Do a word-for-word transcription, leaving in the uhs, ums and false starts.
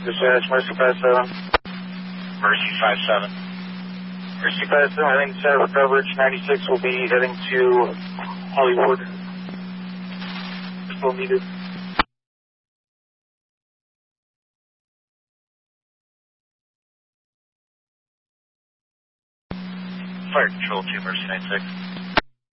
Dispatch, Mercy five seven. Mercy five seven. Mercy five seven, I think center for coverage, ninety-six will be heading to Hollywood. Still needed. Fire Control two, Mercy ninety-six.